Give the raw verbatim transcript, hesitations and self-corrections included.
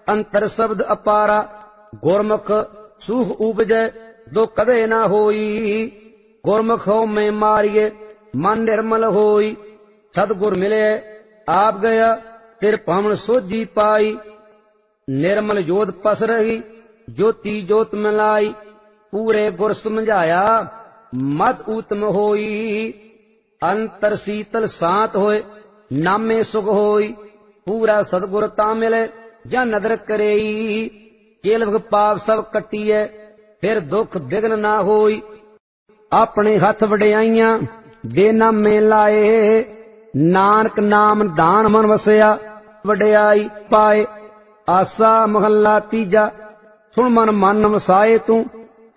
ਅੰਤਰ ਸ਼ਬਦ ਅਪਾਰਾ। ਗੁਰਮੁਖ ਸੂਖ ਉਪਜੈ ਦੋ ਕਦੇ ਨਾ ਹੋਈ। ਗੁਰਮੁਖ ਹਉਮੈ ਮਾਰੀਏ ਮਨ ਨਿਰਮਲ ਹੋਈ। ਸਤਿਗੁਰ ਮਿਲੇ ਆਪ ਗਿਆ ਤਿਰ ਭਾਵਨ ਸੋਝੀ ਪਾਈ। ਨਿਰਮਲ ਜੋਤ ਪਸ ਰਹੀ ਜੋਤੀ ਜੋਤ ਮਿਲਾਈ। ਪੂਰੇ ਗੁਰ ਸਮਝਾਇਆ ਮਤ ਊਤਮ ਹੋਈ। ਅੰਤਰ ਸੀਤਲ ਸਾਤ ਹੋਏ ਨਾਮੇ ਸੁਖ ਹੋਈ। ਪੂਰਾ ਸਤਿਗੁਰ ਤਾਂ ਮਿਲੇ ਜਾਂ ਨਦਰ ਕਰੇਈ। ਕੇਲਵ ਪਾਪ ਸਭ ਕੱਟੀਐ ਫਿਰ ਦੁੱਖ ਬਿਗਨ ਨਾ ਹੋਈ। ਆਪਣੇ ਹੱਥ ਵਡਿਆਈਆਂ ਬੇਨਾਮੇ ਲਾਏ। ਨਾਨਕ ਨਾਮ ਦਾਨ ਮਨ ਵਸਿਆ ਵਡਿਆਈ ਪਾਏ। ਆਸਾ ਮਹੱਲਾ ਤੀਜਾ। ਸੁਣ ਮਨ ਮਨ ਵਸਾਏ ਤੂੰ